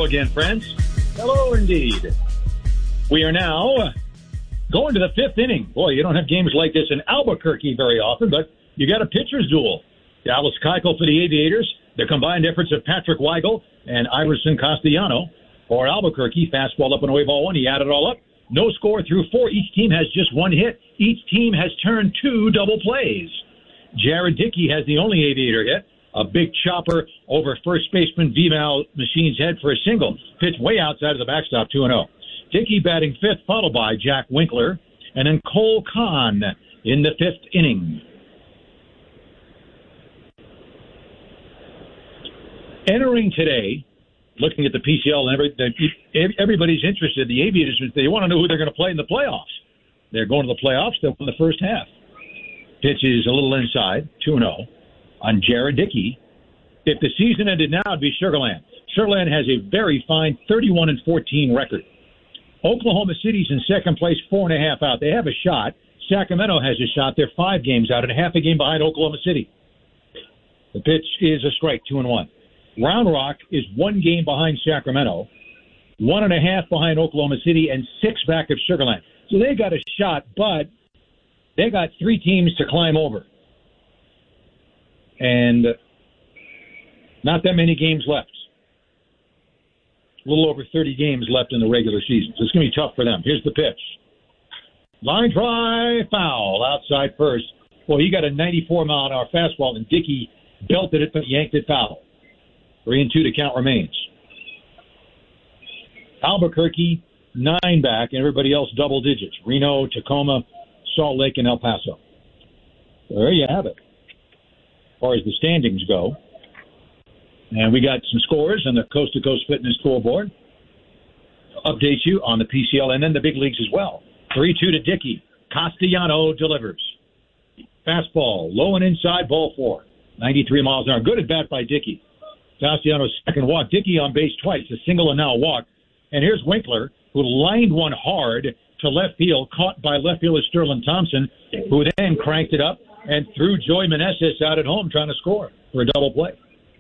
Hello again, friends. Hello indeed. We are now going to the fifth inning. Boy, you don't have games like this in Albuquerque very often, but you got a pitcher's duel. Dallas Keuchel for the Aviators, the combined efforts of Patrick Weigel and Iverson Castellano. For Albuquerque, fastball up and away, ball one. He added it all up. No score through four. Each team has just one hit. Each team has turned two double plays. Jared Dickey has the only Aviator hit. A big chopper over first baseman Vimal Machine's head for a single. Pitch way outside of the backstop, 2-0. Dickey batting fifth, followed by Jack Winkler, and then Cole Kahn in the fifth inning. Entering today, looking at the PCL, and everybody's interested. The Aviators, they want to know who they're going to play in the playoffs. They're going to the playoffs. They won the first half. Pitch is a little inside, 2-0, on Jared Dickey. If the season ended now, it'd be Sugar Land. Sugar Land has a very fine 31-14 record. Oklahoma City's in second place, 4.5 out. They have a shot. Sacramento has a shot. They're 5 games out and half a game behind Oklahoma City. The pitch is a strike, 2-1. Round Rock is 1 game behind Sacramento, 1.5 behind Oklahoma City, and 6 back of Sugar Land. So they got a shot, but they got 3 teams to climb over. And not that many games left. A little over 30 games left in the regular season. So it's going to be tough for them. Here's the pitch. Line drive, foul, outside first. Well, he got a 94-mile-an-hour fastball, and Dickey belted it, but yanked it foul. 3-2 to count remains. Albuquerque, 9 back, and everybody else double digits. Reno, Tacoma, Salt Lake, and El Paso. There you have it. As far as the standings go. And we got some scores on the Coast to Coast Fitness scoreboard. Update you on the PCL and then the big leagues as well. 3-2 to Dickey. Castellano delivers. Fastball, low and inside, ball 4. 93 miles an hour. Good at bat by Dickey. Castellanos' second walk. Dickey on base twice, a single and now a walk. And here's Winkler, who lined one hard to left field, caught by left fielder Sterling Thompson, who then cranked it up and threw Joey Meneses out at home trying to score for a double play.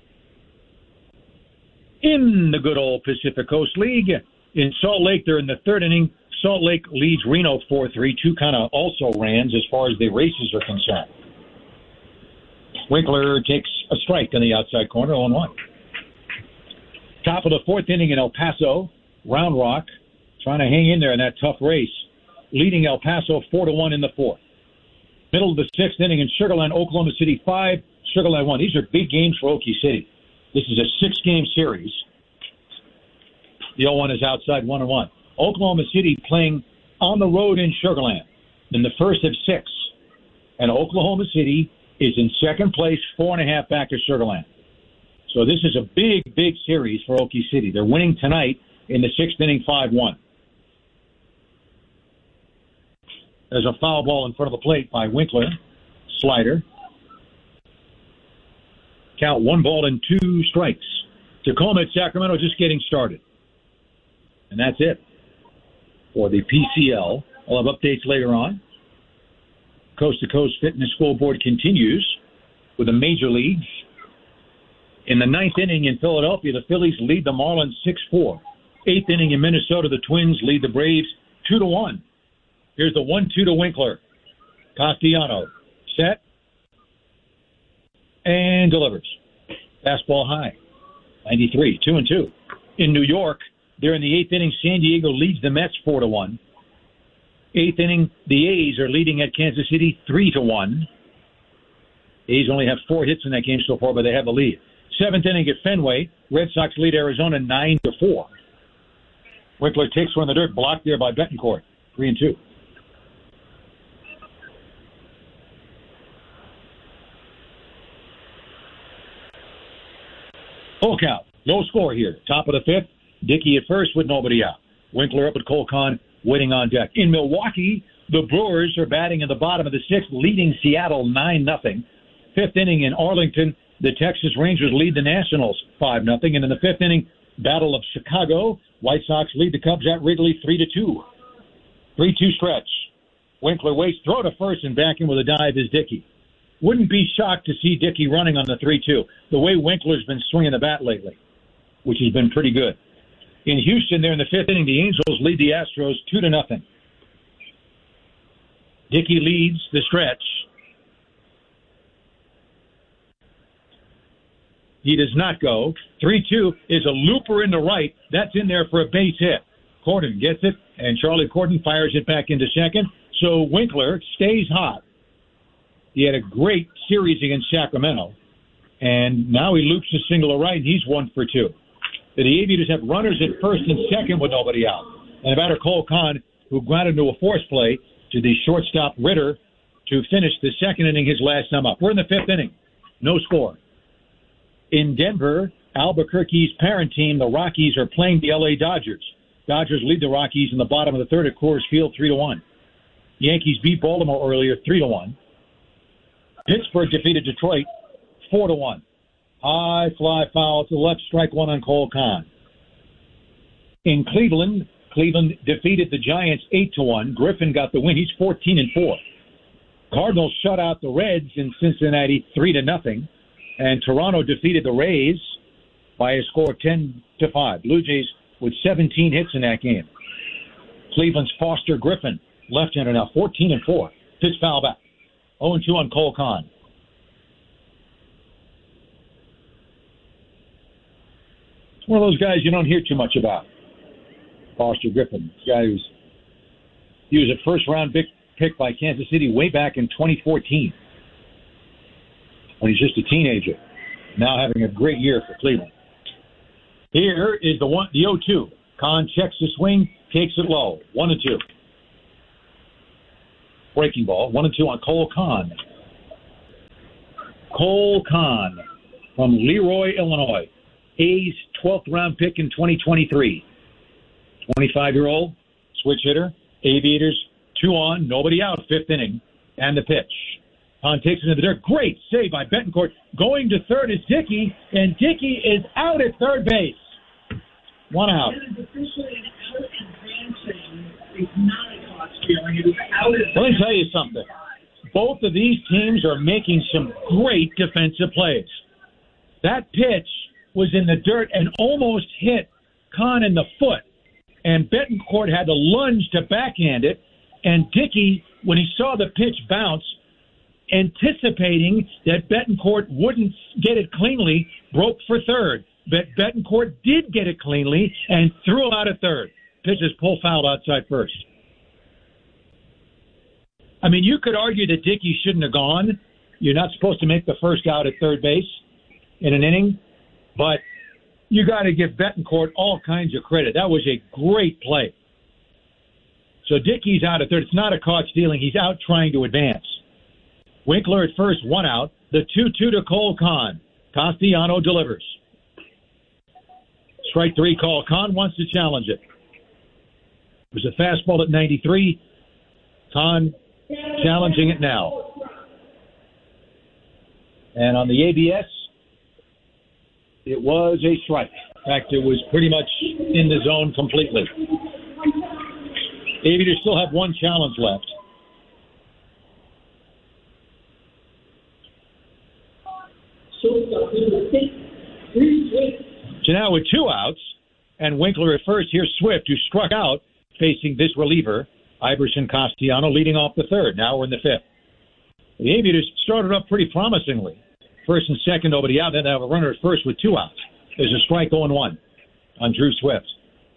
In the good old Pacific Coast League, in Salt Lake, they're in the third inning. Salt Lake leads Reno 4-3. 2 kind of also rans as far as the races are concerned. Winkler takes a strike in the outside corner, 0-1. Top of the fourth inning in El Paso, Round Rock trying to hang in there in that tough race, leading El Paso 4-1 in the fourth. Middle of the sixth inning in Sugar Land, Oklahoma City 5, Sugar Land 1. These are big games for Okie City. This is a 6-game series. The 0-1 is outside, 1-1. Oklahoma City playing on the road in Sugar Land in the first of 6. And Oklahoma City is in second place, 4.5 back of Sugar Land. So this is a big, big series for Okie City. They're winning tonight in the sixth inning, 5-1. There's a foul ball in front of the plate by Winkler. Slider. Count 1 ball and 2 strikes. Tacoma at Sacramento just getting started. And that's it for the PCL. I'll have updates later on. Coast to Coast Fitness Scoreboard continues with the major leagues. In the ninth inning in Philadelphia, the Phillies lead the Marlins 6-4. Eighth inning in Minnesota, the Twins lead the Braves 2-1. Here's the 1-2 to Winkler. Castellano set and delivers. Fastball high. 93, 2-2. In New York, they're in the eighth inning. San Diego leads the Mets 4-1. Eighth inning, the A's are leading at Kansas City 3-1. A's only have 4 hits in that game so far, but they have the lead. Seventh inning at Fenway, Red Sox lead Arizona 9-4. Winkler takes one in the dirt, blocked there by Betancourt, 3-2. Full count, no score here. Top of the fifth, Dickey at first with nobody out. Winkler up at Cole Kahn, waiting on deck. In Milwaukee, the Brewers are batting in the bottom of the sixth, leading Seattle 9-0. Fifth inning in Arlington, the Texas Rangers lead the Nationals 5-0. And in the fifth inning, Battle of Chicago, White Sox lead the Cubs at Wrigley 3-2. 3-2 stretch. Winkler waits, throw to first, and back in with a dive is Dickey. Wouldn't be shocked to see Dickey running on the 3-2. The way Winkler's been swinging the bat lately, which has been pretty good. In Houston, there in the fifth inning, the Angels lead the Astros 2-0. Dickey leads the stretch. He does not go. 3-2 is a looper in the right. That's in there for a base hit. Corden gets it, and Charlie Corden fires it back into second. So Winkler stays hot. He had a great series against Sacramento, and now he loops a single to right, and he's 1 for 2. The Aviators have runners at first and second with nobody out. And the batter, Cole Kahn, who grounded into a force play to the shortstop Ritter to finish the second inning, his last time up. We're in the fifth inning. No score. In Denver, Albuquerque's parent team, the Rockies, are playing the L.A. Dodgers. Dodgers lead the Rockies in the bottom of the third at Coors Field 3-1. Yankees beat Baltimore earlier 3-1. Pittsburgh defeated Detroit 4-1. High fly foul to the left, strike one on Cole Kahn. In Cleveland defeated the Giants 8-1. Griffin got the win. He's 14-4. Cardinals shut out the Reds in Cincinnati 3-0. And Toronto defeated the Rays by a score of 10-5. Blue Jays with 17 hits in that game. Cleveland's Foster Griffin, left-hander now, 14-4. Pitch foul back. 0-2 on Cole Kahn. It's one of those guys you don't hear too much about. Foster Griffin, guy he was a first-round pick by Kansas City way back in 2014. When he's just a teenager, now having a great year for Cleveland. Here is the 0-2. Kahn checks the swing, takes it low. 1-2. Breaking ball. 1-2 on Cole Kahn. Cole Kahn from Leroy, Illinois. A's 12th round pick in 2023. 25-year-old switch hitter. Aviators 2 on, nobody out. Fifth inning, and the pitch. Kahn takes it into the dirt. Great save by Betancourt. Going to third is Dickey, and Dickey is out at third base. 1 out. Let me tell you something. Both of these teams are making some great defensive plays. That pitch was in the dirt and almost hit Kahn in the foot, and Betancourt had to lunge to backhand it, and Dickey, when he saw the pitch bounce, anticipating that Betancourt wouldn't get it cleanly, broke for third. But Betancourt did get it cleanly and threw out at third. Pitch is pulled foul outside first. I mean, you could argue that Dickey shouldn't have gone. You're not supposed to make the first out at third base in an inning. But you got to give Betancourt all kinds of credit. That was a great play. So Dickey's out at third. It's not a caught stealing. He's out trying to advance. Winkler at first, 1 out. The 2-2 to Cole Kahn. Castellano delivers. Strike 3 call. Kahn wants to challenge it. It was a fastball at 93. Kahn challenging it now. And on the ABS, it was a strike. In fact, it was pretty much in the zone completely. Aviators still have 1 challenge left. So now with 2 outs, and Winkler at first, here's Swift, who struck out, facing this reliever, Iverson Castellano, leading off the third. Now we're in the fifth. The Aviators started up pretty promisingly. First and second, nobody out. Then they have a runner at first with 2 outs. There's a strike 0-1 on Drew Swift.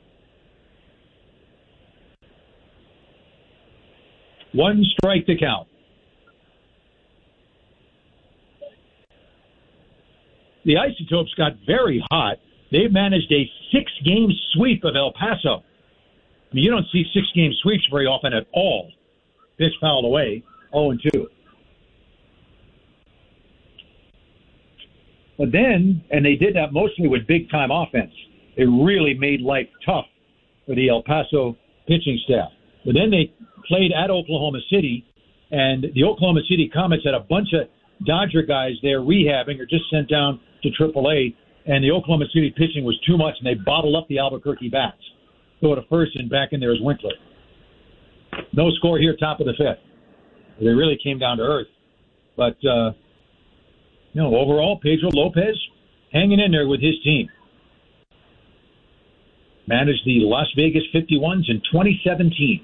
1 strike to count. The Isotopes got very hot. They managed a 6-game sweep of El Paso. I mean, you don't see 6-game sweeps very often at all. Pitch fouled away, 0-2. But then, and they did that mostly with big-time offense, it really made life tough for the El Paso pitching staff. But then they played at Oklahoma City, and the Oklahoma City Comets had a bunch of Dodger guys there rehabbing or just sent down to AAA, and the Oklahoma City pitching was too much, and they bottled up the Albuquerque bats. Go to first, and back in there is Winkler. No score here, top of the fifth. They really came down to earth. But, overall, Pedro Lopez hanging in there with his team. managed the Las Vegas 51s in 2017.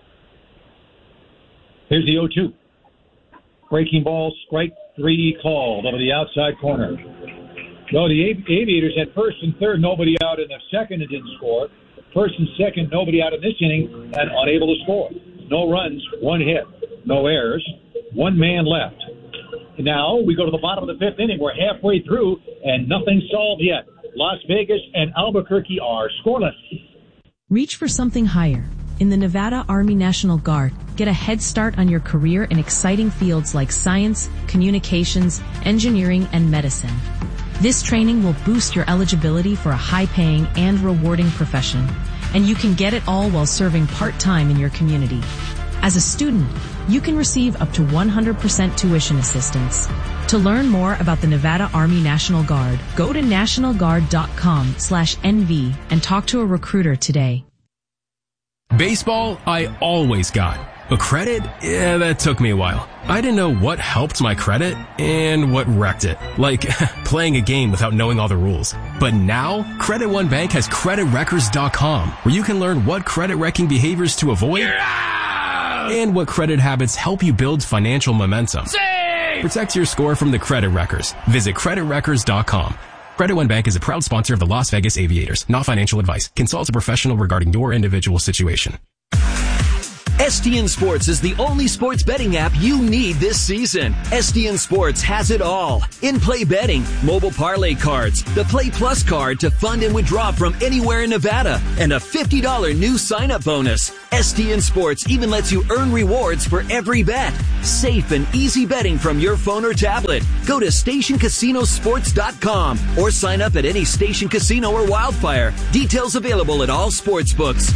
Here's the 0-2. Breaking ball, strike 3 called over the outside corner. No, the Aviators had first and third, nobody out in the second and didn't score. First and second, nobody out in this inning and unable to score. No runs, 1 hit, no errors, 1 man left. Now we go to the bottom of the 5th inning. We're halfway through and nothing's solved yet. Las Vegas and Albuquerque are scoreless. Reach for something higher. In the Nevada Army National Guard, get a head start on your career in exciting fields like science, communications, engineering, and medicine. This training will boost your eligibility for a high-paying and rewarding profession, and you can get it all while serving part-time in your community. As a student, you can receive up to 100% tuition assistance. To learn more about the Nevada Army National Guard, go to nationalguard.com/NV and talk to a recruiter today. Baseball, I always got. But credit? Yeah, that took me a while. I didn't know what helped my credit and what wrecked it. Like playing a game without knowing all the rules. But now, Credit One Bank has CreditWreckers.com, where you can learn what credit wrecking behaviors to avoid and what credit habits help you build financial momentum. Save! Protect your score from the Credit Wreckers. Visit CreditWreckers.com. Credit One Bank is a proud sponsor of the Las Vegas Aviators. Not financial advice. Consult a professional regarding your individual situation. STN Sports is the only sports betting app you need this season. STN Sports has it all. In-play betting, mobile parlay cards, the Play Plus card to fund and withdraw from anywhere in Nevada, and a $50 new sign-up bonus. STN Sports even lets you earn rewards for every bet. Safe and easy betting from your phone or tablet. Go to StationCasinoSports.com or sign up at any Station Casino or Wildfire. Details available at all sports books.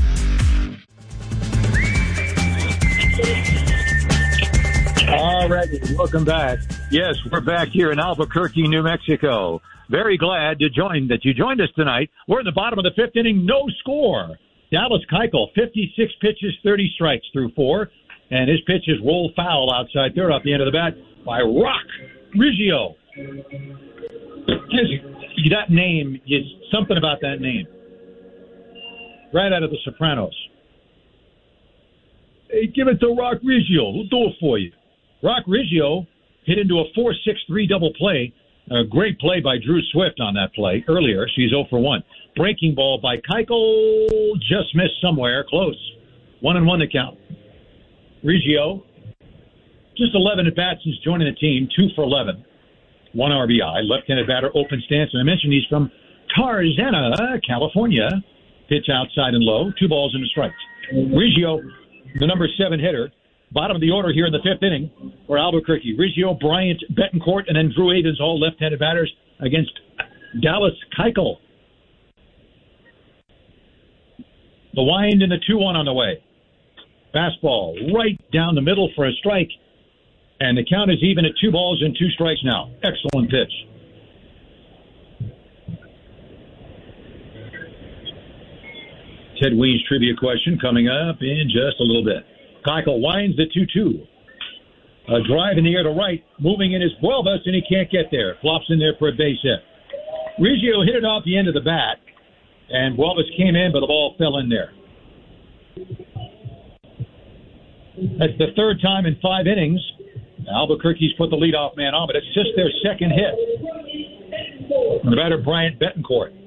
All right, welcome back. Yes, we're back here in Albuquerque, New Mexico. Very glad that you joined us tonight. We're in the bottom of the 5th inning, no score. Dallas Keuchel, 56 pitches, 30 strikes through 4, and his pitches roll foul outside third off the end of the bat by Rock Riggio. That name is something about that name. Right out of The Sopranos. Hey, give it to Rock Riggio. We'll do it for you. Rock Riggio hit into a 4-6-3 double play. A great play by Drew Swift on that play earlier. She's 0 for 1. Breaking ball by Keuchel. Just missed somewhere. Close. 1-1 the count. Riggio, just 11 at-bats since joining the team. 2 for 11. 1 RBI. Left-handed batter, open stance. And I mentioned he's from Tarzana, California. Pitch outside and low. 2 balls and a strike. Riggio, the number 7 hitter. Bottom of the order here in the 5th inning for Albuquerque. Riggio, Bryant, Betancourt, and then Drew Avens, all left-handed batters against Dallas Keuchel. The wind and the 2-1 on the way. Fastball right down the middle for a strike. And the count is even at 2 balls and 2 strikes now. Excellent pitch. Ted Weems trivia question coming up in just a little bit. Keuchel winds the 2-2. A drive in the air to right, moving in his Buelvas, and he can't get there. Flops in there for a base hit. Riggio hit it off the end of the bat, and Buelvas came in, but the ball fell in there. That's the 3rd time in 5 innings. Albuquerque's put the leadoff man on, but it's just their 2nd hit. And the batter, Bryant Betancourt.